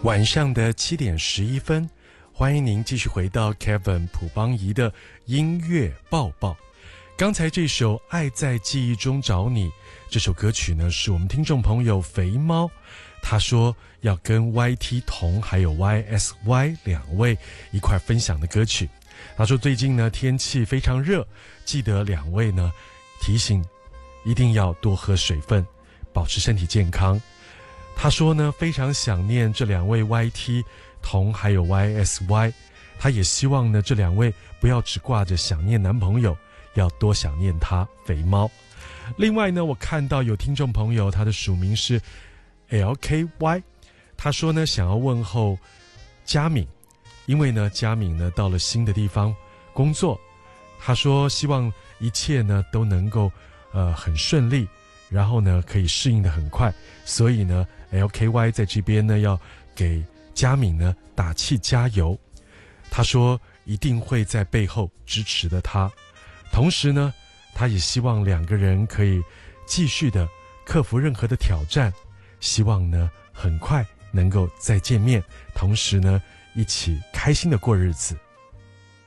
晚上的7:11，欢迎您继续回到 Kevin 朴邦仪的音乐报报。刚才这首《爱在记忆中找你》这首歌曲呢，是我们听众朋友肥猫，他说要跟 YT 彤还有 YSY 两位一块分享的歌曲。他说最近呢天气非常热，记得两位呢提醒一定要多喝水分，保持身体健康。他说呢非常想念这两位 YT 彤还有 YSY， 他也希望呢这两位不要只挂着想念男朋友，要多想念他肥猫。另外呢，我看到有听众朋友他的署名是 LKY， 他说呢想要问候佳敏，因为呢佳敏呢到了新的地方工作，他说希望一切呢都能够很顺利，然后呢可以适应得很快，所以呢 LKY 在这边呢要给佳敏呢打气加油，他说一定会在背后支持的他，同时呢他也希望两个人可以继续的克服任何的挑战，希望呢很快能够再见面，同时呢一起开心的过日子。